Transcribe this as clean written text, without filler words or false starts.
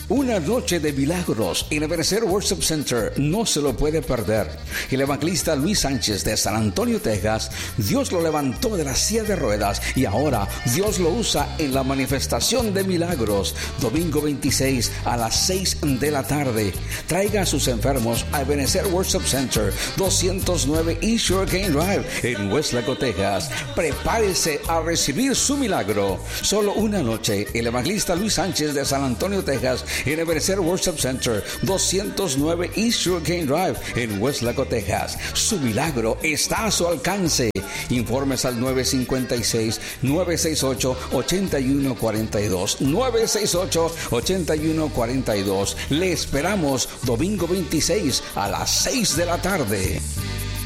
Una noche de milagros en Ebenezer Worship Center. No se lo puede perder. El evangelista Luis Sánchez de San Antonio, Texas, Dios lo levantó de la silla de ruedas y ahora Dios lo usa en la manifestación de milagros. Domingo 26 a las 6 de la tarde. Traiga a sus enfermos a Ebenezer Worship Center, 209 East Sugarcane Drive en Westlaco, Texas. Prepárese a recibir su milagro. Solo una noche. El evangelista Luis Sánchez de San Antonio, Texas, en Ebenezer Worship Center, 209 East Sugarcane Drive en Westlaco, Texas. Su milagro está a su alcance. Informes al 956-968-8142. 968-8142. Le esperamos domingo 26 a las 6 de la tarde.